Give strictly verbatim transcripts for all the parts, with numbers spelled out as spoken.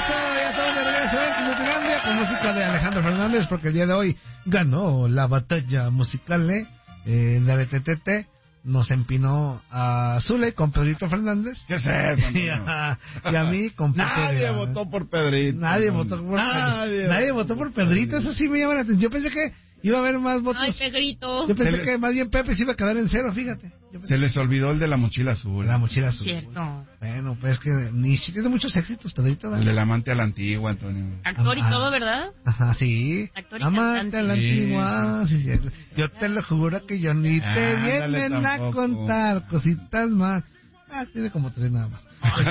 regreso, ya estamos de regreso en Nutilandia con música de Alejandro Fernández, porque el día de hoy ganó la batalla musical, ¿eh? Eh, de R T T T nos empinó a Zule con Pedrito Fernández. ¿Qué es eso? y, a, y a mí con Pepe. Nadie de, votó por Pedrito. Nadie no, votó por nadie, Pedrito. Nadie votó por Pedrito, eso sí me llama la atención. Yo pensé que iba a haber más votos. Ay, Pedrito. Yo pensé se que les... más bien Pepe se iba a quedar en cero, fíjate. Se les olvidó el de la mochila azul. La mochila azul. Cierto. Bueno, pues que ni si tiene muchos éxitos, Pedrito. ¿Verdad? El del amante a la antigua, Antonio. Actor y ah, todo, ¿verdad? Ajá, sí. Actor y amante cantante. a la antigua. Sí, sí, sí. Yo te lo juro que yo ni ah, te vienen tampoco. a contar cositas más. Ah, tiene como tres nada más.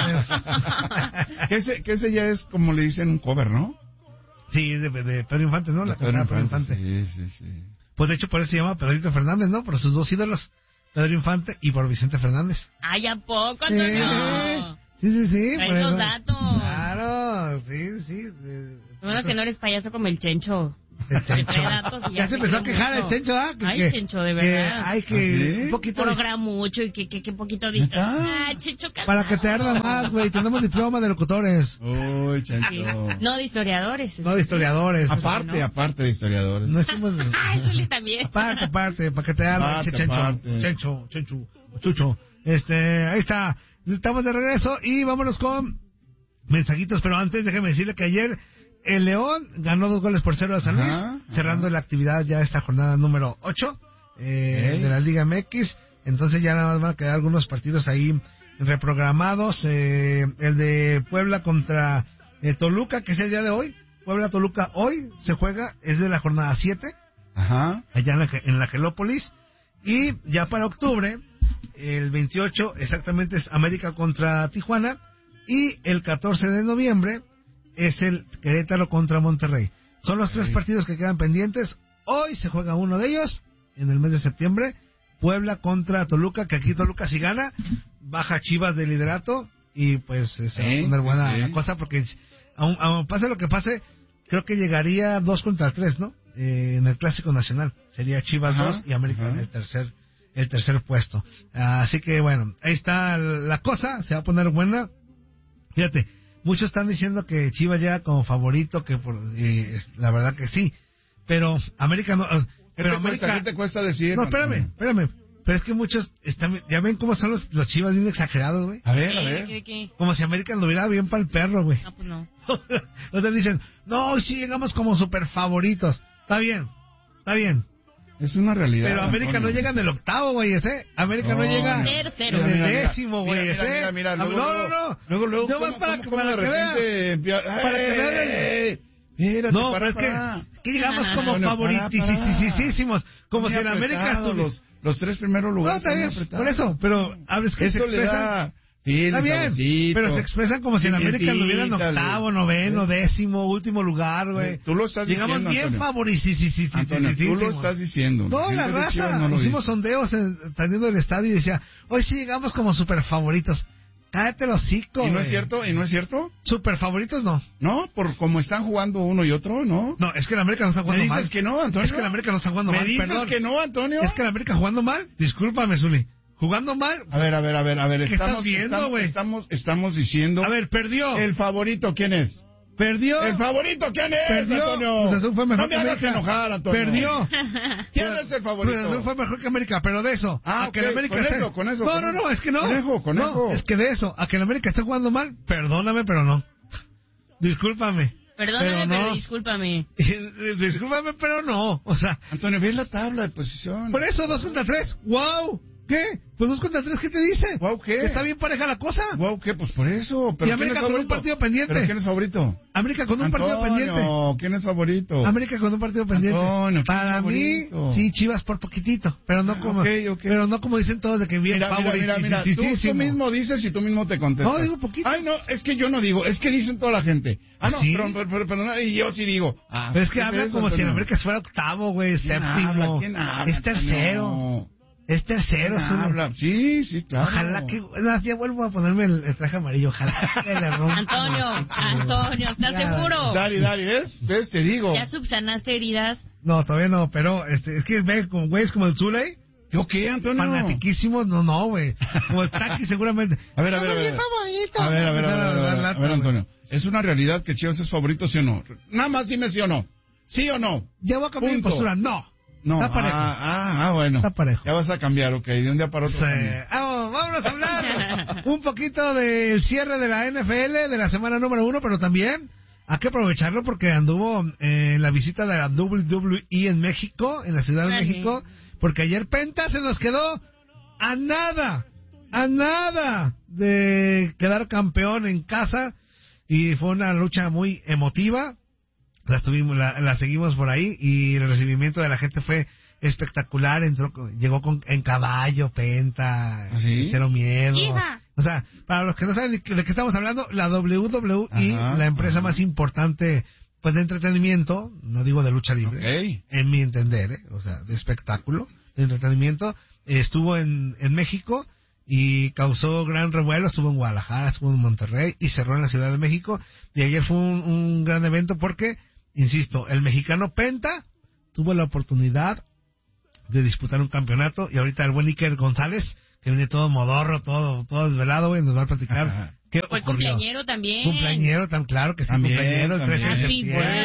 que, ese, que ese ya es, como le dicen, un cover, ¿no? Sí, de, de Pedro Infante, ¿no? De La Pedro cantada Pedro Infante. Infante. Sí, sí, sí. Pues de hecho por eso se llama Pedrito Fernández, ¿no? Por sus dos ídolos, Pedro Infante y por Vicente Fernández. Ay, ¿a poco, Sí, Antonio? sí, sí, sí. Traes por eso. los datos. Claro, sí, sí. De, Bueno, que no eres payaso como el Chencho. El Chencho. Trae datos y Ya se empezó a cree quejar el mucho. Chencho, ¿ah? Que, Ay, que, Chencho, de que verdad. hay que ¿Ah, sí? un poquito de- Progra mucho y que, que, que poquito dice. Ah, Chencho Casado. para que te arda más, güey. Tenemos diploma de locutores. Uy, Sí. Chancho. No, de historiadores. No de historiadores. Aparte, ¿no? aparte de historiadores. No estamos... Ah, el Zuli también. Aparte, aparte, para que te arda, Aparte, Chencho. aparte. Chencho, Chencho, Chucho. Este, ahí está. Estamos de regreso y vámonos con mensajitos, pero antes déjeme decirle que ayer el León ganó dos goles por cero al San Luis, Ajá, cerrando ajá. la actividad ya esta jornada número ocho eh, Ey. de la Liga M X. Entonces ya nada más van a quedar algunos partidos ahí reprogramados. Eh, el de Puebla contra eh, Toluca, que es el día de hoy. Puebla-Toluca hoy se juega, es de la jornada siete, Ajá. allá en la, en la Gelópolis. Y ya para octubre, el veintiocho exactamente es América contra Tijuana. Y el catorce de noviembre es el Querétaro contra Monterrey. Son los tres Sí. partidos que quedan pendientes. Hoy se juega uno de ellos, en el mes de septiembre. Puebla contra Toluca, que aquí Toluca si gana, baja Chivas de liderato. Y pues eh, se va a Sí, poner sí, buena sí. la cosa, porque aun, aun pase lo que pase, creo que llegaría dos contra tres, ¿no? Eh, en el Clásico Nacional. Sería Chivas Ajá, dos y América ajá. en el tercer, el tercer puesto. Así que bueno, ahí está la cosa, se va a poner buena. Fíjate, muchos están diciendo que Chivas llega como favorito, que por, eh, la verdad que sí, pero América no. ¿Qué, Pero te América, cuesta, ¿Qué te cuesta decir? no, espérame, Antonio? espérame. Pero es que muchos están, ya ven cómo son los, los Chivas bien exagerados, güey. A ver, a ¿Qué, ver. qué, qué? Como si América anduviera bien para el perro, güey. Ah, pues no. O sea, dicen, no, sí llegamos como super favoritos. Está bien, está bien. Es una realidad. Pero América Antonio. no llega en el octavo, güey, ese. América no, No, llega tercero. en Mira, el mira, mira. décimo, güey, Mira, ese. mira, mira, mira, Ah, luego, no, luego, no, no. Luego, luego, Yo ¿cómo, más para cómo, que, cómo para de que vean. repente empia- Para que vean el- ¡Ey! Espérate, No, para, pero es que, para. que llegamos como Antonio, para, favoritisísimos. Como Muy si en América apretado, estuviera. los, los tres primeros No, lugares. está bien, están apretados. por eso, pero hables que se Esto le expresan. da piel, Está bien, saborcito, pero se expresan como si en América anduvieran pimientita, octavo, le- noveno, décimo, último lugar, güey. Tú lo estás Llegamos diciendo, bien Antonio. favoritisísimos. Antonio, tú lo estás diciendo. No, la gente de Chivas raza. no lo Hicimos dice. sondeos en, saliendo del estadio y decía, hoy sí llegamos como super favoritos. Cállate los hocico, ¿Y no güey. es cierto? ¿Y no es cierto? Super favoritos no. ¿No? Por cómo están jugando uno y otro, ¿no? No, es que la América no está ¿Me jugando dices mal. que no, Antonio? Es que la América no está jugando ¿Me mal, dices perdón. que no, Antonio? Es que la América jugando mal. Discúlpame, Zuli. Jugando mal. A ver, a ver, a ver, a ver. ¿Qué estamos, estás viendo, estamos, güey? estamos, estamos diciendo... A ver, perdió. ¿El favorito quién es? Perdió. ¿El favorito quién es, Perdió. Antonio? Cruz Azul fue mejor no me que hagas América. enojar, Antonio. Perdió. ¿Quién es el favorito? Cruz Azul fue mejor que América, pero de eso. Ah, a que ok, la América con esté- eso, con eso, No, con no, eso. no, es que no. Conejo, conejo. No, es que de eso. A que la América esté jugando mal, perdóname, pero no. Discúlpame. Perdóname, pero, pero, no. discúlpame. Discúlpame, pero no. O sea, Antonio, ve la tabla de posición. por eso, dos contra tres. ¡Wow! ¿Qué? Pues dos contra tres, ¿qué te dice? Guau, ¿qué? Está bien pareja la cosa. Wow, ¿qué? Pues por eso. ¿Pero Y América quién es con un favorito? partido pendiente. ¿Pero quién es favorito? América con un partido pendiente. Antonio, ¿quién es favorito? América con un partido pendiente. Antonio, ¿quién Para es mí, favorito? sí, Chivas por poquitito, pero no Ah, como, ok, ok. pero no como dicen todos de que bien Mira, mira, mira, mira, tú, tú mismo dices y tú mismo te contestas. No, digo poquito. Ay, no, es que yo no digo, es que dicen toda la gente. Ah, no, ¿Sí? pero, pero, pero, pero no, y yo sí digo. Ah, Pero es que ¿qué hablan eso, como si en Antonio? América fuera octavo, güey, ¿Quién séptimo. habla? ¿Quién habla, Es tercero. Antonio? Es tercero, ¿Quién Zuli. habla? Sí, sí, claro. Ojalá que... No, ya vuelvo a ponerme el, el traje amarillo, ojalá que le rompa. Antonio, los- Antonio, ¿estás Ya, seguro? Dale, dale, ¿ves? ¿Ves? Te digo. ¿Ya subsanaste heridas? No, todavía no, pero este, es que ve, como güeyes como el Zuley, ¿Yo qué, Antonio? Fanatiquísimos, no, no, güey. Como el Taki seguramente. A ver, a ver, a ver. Somos bien favoritos. A ver, a ver, a ver, a ver, a ver, Dar lata, a ver, güey. Antonio. ¿Es una realidad que Chivas es favorito, sí o no? Nada más dime sí o no. ¿Sí o no? Ya voy a cambiar mi Punto. postura, no. No, Está parejo. ah, ah, ah, bueno. Está parejo. Ya vas a cambiar, ok, de un día para otro. Sí. cambia. Vamos, vámonos a hablar un poquito del cierre de la N F L, de la semana número uno, pero también hay que aprovecharlo porque anduvo en la visita de la W W E en México, en la Ciudad de Vale. México, porque ayer Penta se nos quedó a nada, a nada de quedar campeón en casa y fue una lucha muy emotiva. La tuvimos, la, la seguimos por ahí y el recibimiento de la gente fue espectacular. Entró, llegó con, en caballo, Penta, ¿Ah, sí? cero miedo. Hija. O sea, para los que no saben de qué de qué estamos hablando, la W W E, Ajá, la empresa ajá. más importante, pues de entretenimiento, no digo de lucha libre, Ok. en mi entender, ¿eh? O sea, de espectáculo, de entretenimiento, estuvo en, en México y causó gran revuelo. Estuvo en Guadalajara, estuvo en Monterrey y cerró en la Ciudad de México. Y ayer fue un, un gran evento porque, insisto, el mexicano Penta tuvo la oportunidad de disputar un campeonato y ahorita el buen Iker González, que viene todo modorro, todo, todo desvelado, güey, nos va a platicar qué Fue ocurrió. cumpleañero también. Cumpleañero, tan claro que sí, También, cumpleañero, el trece de también. Happy septiembre.